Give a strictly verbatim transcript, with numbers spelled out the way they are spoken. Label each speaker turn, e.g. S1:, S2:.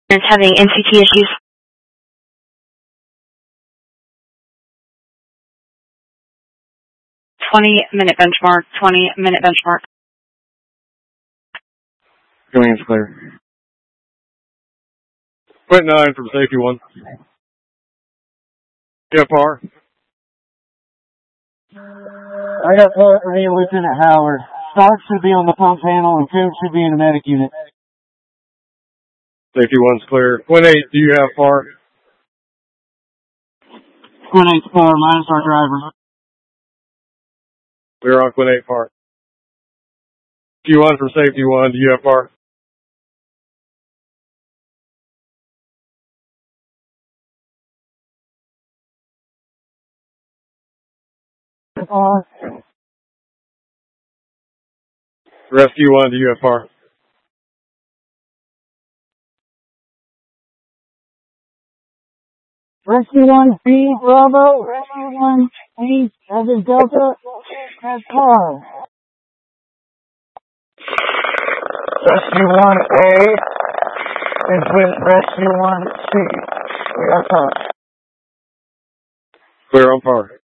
S1: It's having N C T issues. twenty minute benchmark, twenty minute benchmark.
S2: Going is clear.
S3: Quit nine from safety one. G F R.
S4: I got three, Lieutenant Howard. Stark should be on the pump panel and Coop should be in the medic unit.
S3: Safety one's clear. Quinn eight, do you have far?
S4: Quinn eight's far, minus our driver.
S3: We're on Quinn eight far. Q one from safety one, do you have far?
S4: Far.
S3: Rescue one, do you have far?
S4: Rescue one, B, Bravo, Rescue one, B, Seven Delta, has car. Rescue one, A, is with Rescue one, C. We are car.
S3: Clear on far.